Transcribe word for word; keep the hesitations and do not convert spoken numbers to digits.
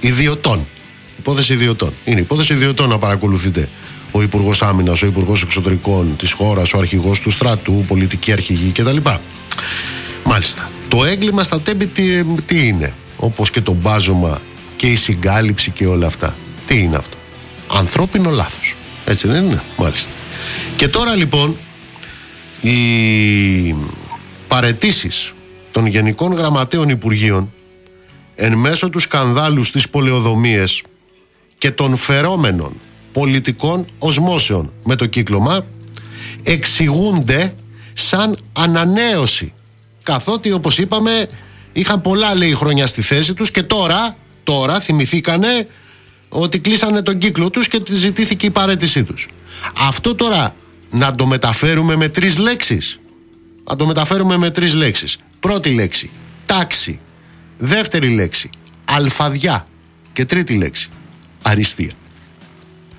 ιδιωτών. Υπόθεση ιδιωτών. Είναι υπόθεση ιδιωτών να παρακολουθείτε ο Υπουργός Άμυνας, ο Υπουργός Εξωτερικών της χώρας, ο Αρχηγός του στρατού, πολιτικοί αρχηγοί κτλ. Μάλιστα. Το έγκλημα στα τέμπη τι, τι είναι? Όπως και το μπάζωμα και η συγκάλυψη και όλα αυτά. Τι είναι αυτό? Ανθρώπινο λάθος. Έτσι δεν είναι? Μάλιστα. Και τώρα λοιπόν οι παραιτήσεις των Γενικών Γραμματέων Υπουργείων εν μέσω του σκανδάλου στις πολεοδομίες και των φερόμενων πολιτικών οσμώσεων με το κύκλωμα εξηγούνται σαν ανανέωση, καθότι όπως είπαμε είχαν πολλά λέει χρόνια στη θέση τους και τώρα, τώρα θυμηθήκανε ότι κλείσανε τον κύκλο τους και ζητήθηκε η παραίτησή τους. Αυτό τώρα να το μεταφέρουμε με τρεις λέξεις. Να το μεταφέρουμε με τρεις λέξεις. Πρώτη λέξη, τάξη. Δεύτερη λέξη, αλφαδιά. Και τρίτη λέξη, αριστεία.